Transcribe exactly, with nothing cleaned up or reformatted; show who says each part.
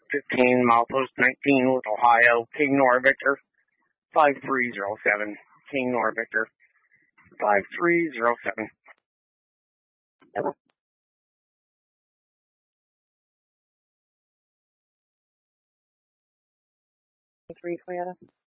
Speaker 1: fifteen, milepost nineteen with Ohio, King Nor Victor, five three zero seven, King Nor Victor, five three zero seven.
Speaker 2: Three Toyota.